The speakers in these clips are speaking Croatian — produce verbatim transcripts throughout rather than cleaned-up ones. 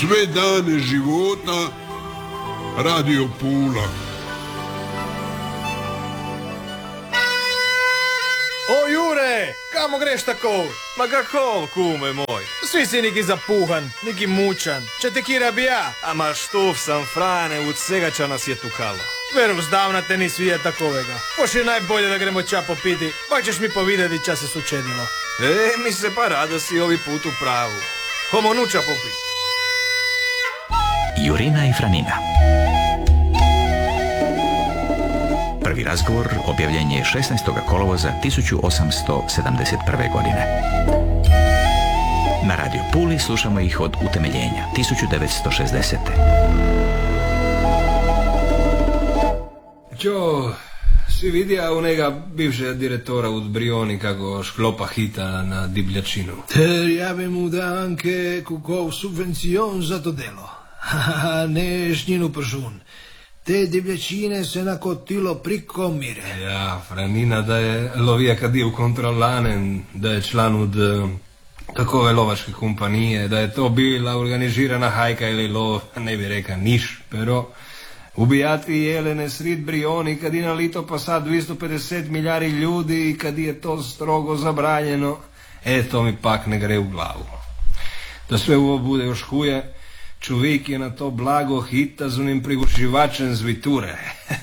Sve dane života Radio Pula. O Jure, kamo greš tako? Ma kako, kume moj? Svi si neki zapuhan, neki mučan. Če te kira bi ja? Ama štuf sam, Frane, od svega ča nas je tukalo. Veru, zdavna te nis vija takovega. Poš je najbolje da gremo ča popiti, pa ćeš mi povidjeti ča se sučedilo. E, mi se pa rada si ovi put u pravu. Homo nuča popiti. Jurina i Franina. Prvi razgovor objavljen je šesnaestog kolovoza tisuću osamsto sedamdeset prve. godine. Na Radio Puli slušamo ih od utemeljenja tisuću devetsto šezdesete. Čo, si vidija u njega bivšega direktora u Brioni kako šklopa hita na divljačinu? Ter ja bi mu da anche kukov subvencion za to delo. Haha, ne šnjinu pržun. Te divljačine se nakotilo priko mire. Ja, Franina, da je lovija kad je u kontrolanen, da je član od takove lovačke kompanije, da je to bila organizirana hajka ili lov, ne bi reka niš, pero ubijati jelene srid Brioni kad je na lito pa sad dvjesto pedeset milijari ljudi i kad je to strogo zabranjeno, e, to mi pak ne gre u glavu. Da sve ovo bude još huje, čovjek je na to blago hita z onim prigušivačem zviture.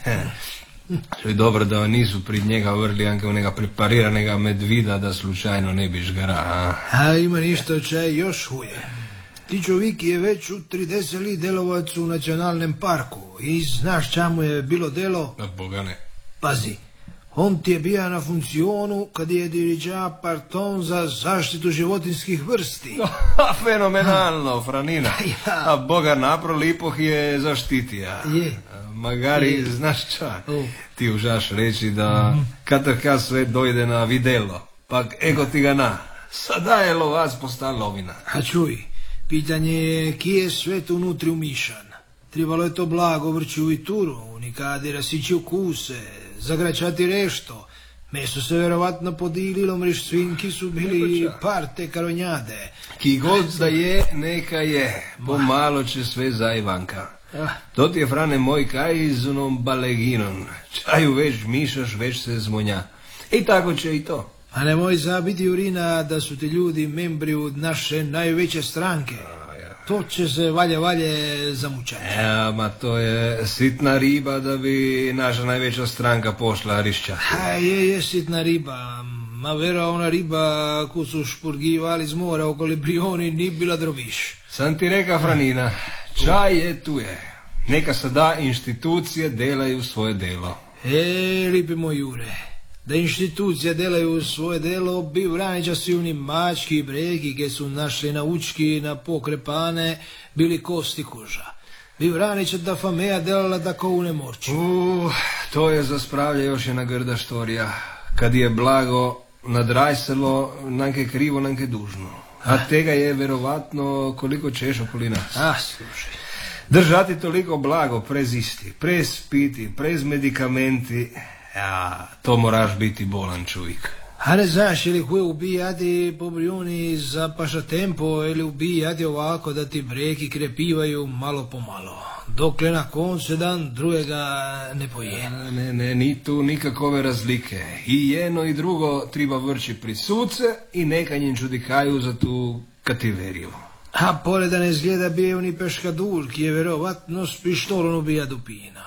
To je dobro da nisu pred njega vrli anke u njega prepariranega medvida da slučajno ne bi žgara. A, a ima ništa čaj još huje. Ti čovjek je već u trideset li delovac u nacionalnem parku i znaš čemu je bilo delo? da boga ne. Pazi, on ti je bija na funkcionu kad je diriđa parton za zaštitu životinskih vrsti. Fenomenalno, Franina. A boga napro lipoh je zaštitija. Je. Magari, je. Znaš ča, oh. Ti užaš reći da mm-hmm. kad kad sve dojde na videlo, pak ego ti ga na, sada je lovac posta lovina. A čuj, pitanje je kje je svet unutri umišan. Trebalo je to blago vrći u vituru, nikadi rasići u kuse, zagračati rešto. Meso se verovatno podililo, mriš svinki su bili parte karonjade. Ki god da je, neka je, pomalo će sve zajvanka. To ti je, Frane moj, kaj z onom baleginom. Čaju već mišaš, već se zmonja. I tako će i to. A nemoj zabiti, Jurina, da su ti ljudi membri od naše najveće stranke. To će se valje valje zamučati. Ja, ma to je sitna riba da bi naša najveća stranka pošla rišća. A je, je sitna riba. Ma vera ona riba ko su špurgivali z mora okoli Brioni ni bila drobiš. Sam ti reka, Franina, čaj je tu je. Neka sada institucije delaju svoje delo. E, lipi moj Jure, da institucije delaju svoje delo, bi vranića si oni mački i bregi, gdje su našli naučki na pokrepane, bili kosti koža. Bi vranića da fameja delala tako u nemorču. Uh, to je za spravlja još jedna grda štorija. Kad je blago nadrajselo, nanke krivo, nanke dužno. A tega je verovatno koliko češ okoli nas. A, slušaj. Držati toliko blago prez isti, prez piti, prez medikamenti, ja, to moraš biti bolan čovjek. A ne znaš ili koje ubijati po Brioni za paša tempo ili ubijati ovako da ti breki krepivaju malo po malo. Dokle na koncu dan drugega ne poje. Ne, ne, ne, ni tu nikakove razlike. I jedno i drugo treba vrći pri suce i neka njim čudikaju za tu kativeriju. A pored da ne izgleda bio ni peškadur, ki je verovatno s pištolom ubija dupina.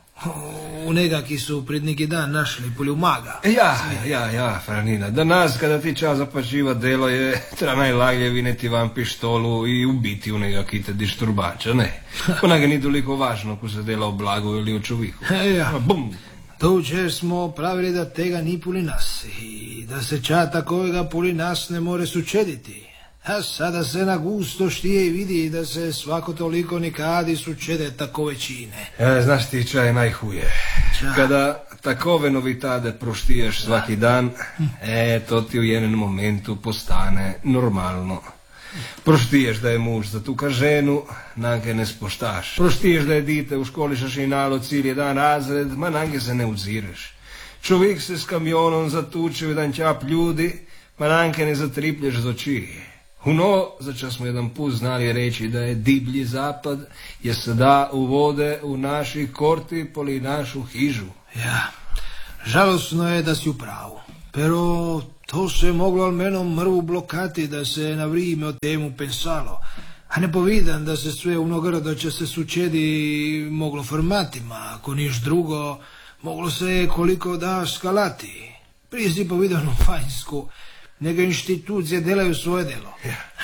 U njega ki su pred neki dan našli poljumaga. Ja, ja, ja, Franina, danas kada ti čas zapačiva delo je treba najlaglje vineti vam pištolu i ubiti u njega ki te disturbača, ne. Onaga ni toliko važno ko se dela o blagu ili o čoviku. Ja, bum. To učer smo pravili da tega ni puli nas i da se ča takovega puli nas ne more sučediti. A sada se na gusto štije i vidi da se svako toliko nikadi sučede tako većine. E, znaš ti čaj najhuje. Ča? Kada takove novitade proštiješ svaki dan, e, to ti u jednom momentu postane normalno. Proštiješ da je muž zatuka ženu, nanke ne spoštaš. Proštiješ da je dite u školi šašinalo cilj jedan razred, ma nanke se ne uzireš. Čovjek se s kamionom zatuče jedan čap ljudi, ma nanke ne zatriplješ z oči. Uno, za čo smo jedan put znali reći da je divlji zapad, je se da uvode u naši korti poli našu hižu. Ja, žalosno je da si u pravu. Pero to se moglo almeno mrvu blokati da se na vrijeme o temu pensalo. A ne povidam da se sve ono grdo će se sučedi moglo formatima, ako niš drugo, moglo se koliko da skalati. Prije si povidano vanjsku, nego institucije delaju svoje delo.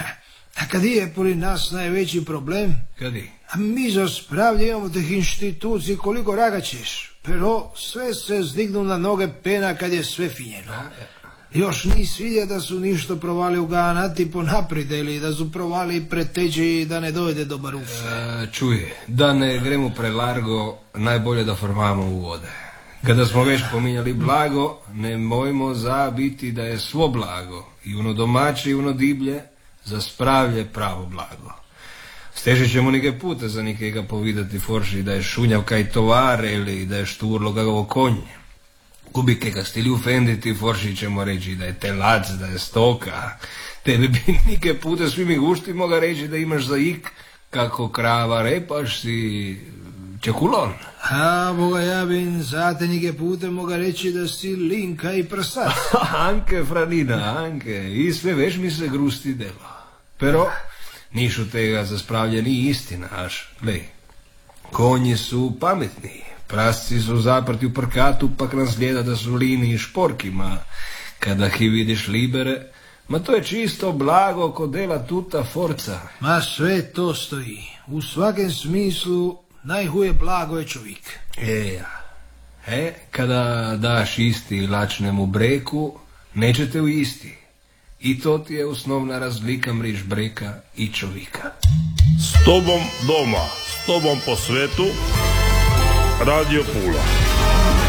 A kad je poli nas najveći problem? Kad je? A mi za spravlje imamo tih institucij koliko raga ćeš. Pero sve se zdignu na noge pena kad je sve finjeno. Još nis vidje da su ništo provali uganati ponaprijed ili da su provali preteđi da ne dojde do barufe. E, čuje, da ne gremo prelargo, najbolje da formamo uvode. Kada smo već pominjali blago, ne mojmo zabiti da je svo blago, i ono domaće i ono diblje, za spravlje pravo blago. Stežit ćemo neke puta za nikega povidati forši da je šunjav kaj tovare ili da je šturlo kakovo konje. Kubike ga stili ufenditi, forši ćemo reći da je telac, da je stoka. Tebe bi nike puta svi mi gušti moga reći da imaš za ik kako krava repaš si čekulon. A, boga ja bin zate nike pute moga reći da si linka i prsac. Anke, Franina, Anke, i sve već mi se grusti delo. Pero nišu tega za spravljeni istina, aš, lej, konji su pametni, prasci su zaprti u prkatu, pak nas gleda da su lini i šporkima. Kada ih vidiš libere, ma to je čisto blago ko dela tuta forca. Ma sve to stoji. U svakem smislu najhuje blago je čovjek. E, ja. E, kada daš isti lačnemu breku, nećete u isti. I to ti je osnovna razlika mriž breka i čovjeka. S tobom doma, s tobom po svetu, Radio Pula.